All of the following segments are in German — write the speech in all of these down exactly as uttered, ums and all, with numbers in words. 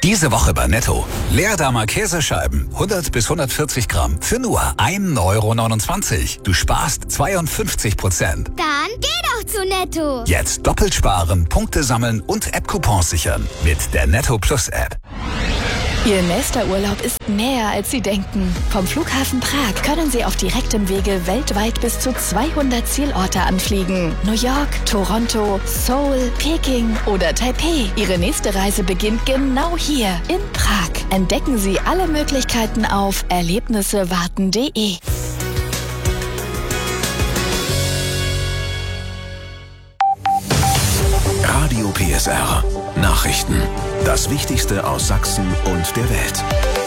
Diese Woche bei Netto. Leerdamer Käsescheiben, hundert bis hundertvierzig Gramm, für nur ein Euro neunundzwanzig. Du sparst zweiundfünfzig Prozent. Dann geh doch zu Netto. Jetzt doppelt sparen, Punkte sammeln und App-Coupons sichern. Mit der Netto Plus App. Ihr nächster Urlaub ist mehr, als Sie denken. Vom Flughafen Prag können Sie auf direktem Wege weltweit bis zu zweihundert Zielorte anfliegen. New York, Toronto, Seoul, Peking oder Taipei. Ihre nächste Reise beginnt genau hier in Prag. Entdecken Sie alle Möglichkeiten auf erlebnissewarten punkt de. Radio P S R. Nachrichten. Das Wichtigste aus Sachsen und der Welt.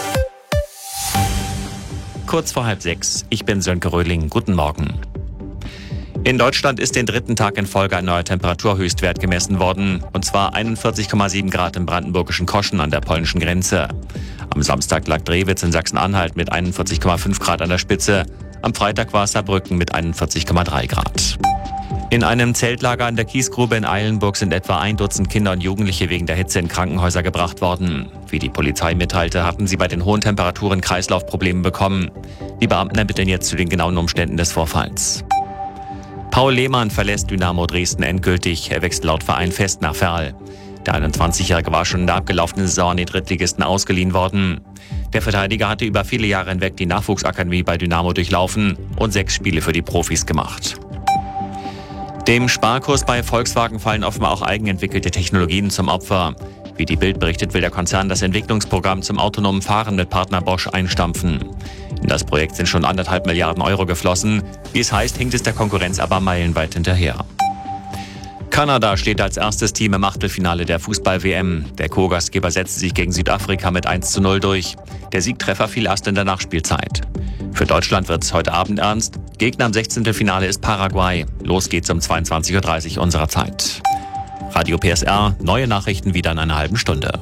Kurz vor halb sechs. Ich bin Sönke Röhling. Guten Morgen. In Deutschland ist den dritten Tag in Folge ein neuer Temperaturhöchstwert gemessen worden. Und zwar einundvierzig Komma sieben Grad im brandenburgischen Koschen an der polnischen Grenze. Am Samstag lag Drewitz in Sachsen-Anhalt mit einundvierzig Komma fünf Grad an der Spitze. Am Freitag war es Saarbrücken mit einundvierzig Komma drei Grad. In einem Zeltlager an der Kiesgrube in Eilenburg sind etwa ein Dutzend Kinder und Jugendliche wegen der Hitze in Krankenhäuser gebracht worden. Wie die Polizei mitteilte, hatten sie bei den hohen Temperaturen Kreislaufprobleme bekommen. Die Beamten ermitteln jetzt zu den genauen Umständen des Vorfalls. Paul Lehmann verlässt Dynamo Dresden endgültig. Er wechselt laut Verein fest nach Verl. Der einundzwanzigjährige war schon in der abgelaufenen Saison an die Drittligisten ausgeliehen worden. Der Verteidiger hatte über viele Jahre hinweg die Nachwuchsakademie bei Dynamo durchlaufen und sechs Spiele für die Profis gemacht. Dem Sparkurs bei Volkswagen fallen offenbar auch eigenentwickelte Technologien zum Opfer. Wie die Bild berichtet, will der Konzern das Entwicklungsprogramm zum autonomen Fahren mit Partner Bosch einstampfen. In das Projekt sind schon anderthalb Milliarden Euro geflossen. Wie es heißt, hinkt es der Konkurrenz aber meilenweit hinterher. Kanada steht als erstes Team im Achtelfinale der Fußball-W M. Der Co-Gastgeber setzte sich gegen Südafrika mit eins zu null durch. Der Siegtreffer fiel erst in der Nachspielzeit. Für Deutschland wird es heute Abend ernst. Gegner im Sechzehntelfinale ist Paraguay. Los geht's um zweiundzwanzig Uhr dreißig unserer Zeit. Radio P S R, neue Nachrichten wieder in einer halben Stunde.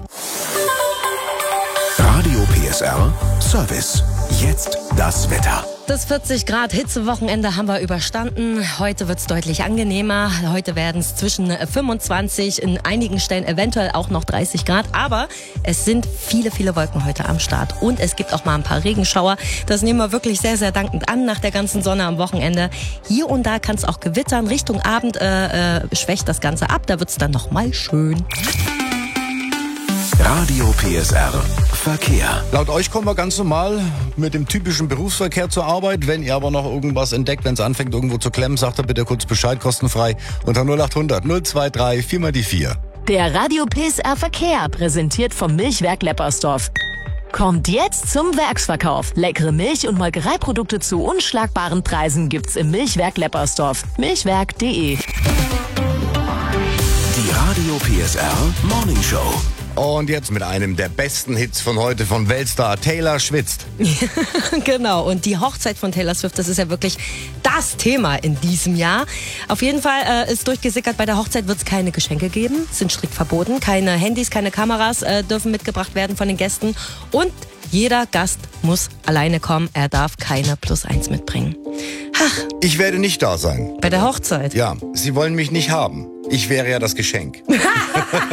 Radio P S R Service. Jetzt das Wetter. Das vierzig Grad Hitzewochenende haben wir überstanden. Heute wird es deutlich angenehmer. Heute werden es zwischen fünfundzwanzig, in einigen Stellen eventuell auch noch dreißig Grad. Aber es sind viele, viele Wolken heute am Start. Und es gibt auch mal ein paar Regenschauer. Das nehmen wir wirklich sehr, sehr dankend an nach der ganzen Sonne am Wochenende. Hier und da kann es auch gewittern. Richtung Abend äh, äh, schwächt das Ganze ab. Da wird es dann noch mal schön. Radio P S R Verkehr. Laut euch kommen wir ganz normal mit dem typischen Berufsverkehr zur Arbeit. Wenn ihr aber noch irgendwas entdeckt, wenn es anfängt irgendwo zu klemmen, sagt er bitte kurz Bescheid, kostenfrei unter null acht hundert null zwei drei vier mal die vier. Der Radio P S R Verkehr, präsentiert vom Milchwerk Leppersdorf. Kommt jetzt zum Werksverkauf. Leckere Milch- und Molkereiprodukte zu unschlagbaren Preisen gibt's im Milchwerk Leppersdorf. milchwerk punkt de. Die Radio P S R Morning Show. Und jetzt mit einem der besten Hits von heute von Weltstar Taylor schwitzt. Genau, und die Hochzeit von Taylor Swift, das ist ja wirklich das Thema in diesem Jahr. Auf jeden Fall äh, ist durchgesickert, bei der Hochzeit wird es keine Geschenke geben, sind strikt verboten. Keine Handys, keine Kameras äh, dürfen mitgebracht werden von den Gästen. Und jeder Gast muss alleine kommen, er darf keine Plus eins mitbringen. Ach. Ich werde nicht da sein. Bei der Hochzeit? Ja, sie wollen mich nicht haben. Ich wäre ja das Geschenk.